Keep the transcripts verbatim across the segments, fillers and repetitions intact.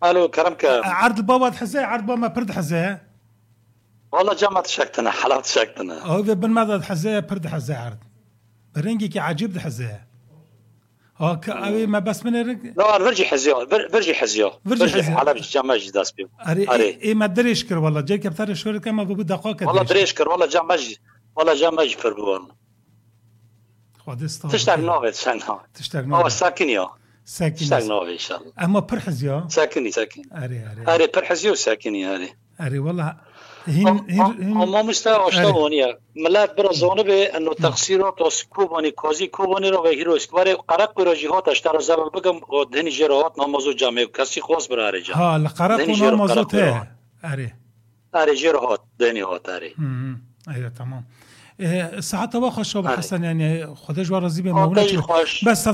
الو كرمك عرض البابا حزة عرض بابا برد حزة والله جامعة شكتنا حالات شكتنا او بن ماذا حزة برد حزة عرض برنجي كي عجيب حزة اه كأبي ما بس من الرنج لا برجي حزيو برجي حزيو برجي حلب جامعة جداس بيو اري ايه ما دريش كر والله جاي كبتر شهور كما ببو دقائق والله دريش كر والله جامعة والله جامعة فربون خدست تشتاق نوفي تشتاق نوفي تشتاق نوفي اه ساكنيو ساكن تشتاق نوفي ان شاء الله اما برحزيو ساكني ساكن اري اري اري برحزيو ساكني اري اري والله هين هين هم مستوى اشتونيا ملات برزونه به انه تقصيره توسكوبوني كوزي كوبوني رو بهيرو اسكواري قرق روجيهات اشتر زبل بگم ودهني جروهات نمازو جامع كسي خوس برارجا ها القرق نمازو ته اري اري جروهات دهني هات اري امم ايوه تمام ساعات واخ شو حسن يعني خداش ورزي به مولك بس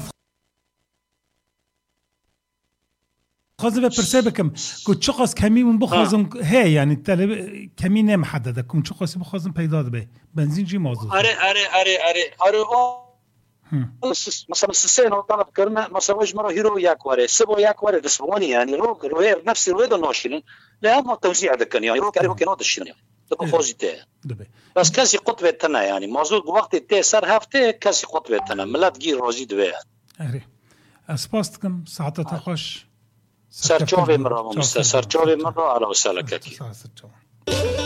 خازن برسبكم كنت شخص كمي من بخازن هي يعني التل كمي نم محدده كنت شخص بخازن پیدا به بنزين جي موضوع اري اري اري اري اري مثلا السنه طلب كرنا مثلا وجه مره هيرو ياكواري سبو ياكواري دسبوني يعني رو رو نفس الويد ناشلين لا ما توزيع دكن يعني رو كانوا كانوا دشين دكو خوزيته بس كاسي قطبه تنا يعني موضوع وقت تي سر هفته كاسي قطبه تنا ملات جي روزي دوي اري اسباستكم ساعه تخش سرچوبه مرا مست سرچوبه مرا على وسلك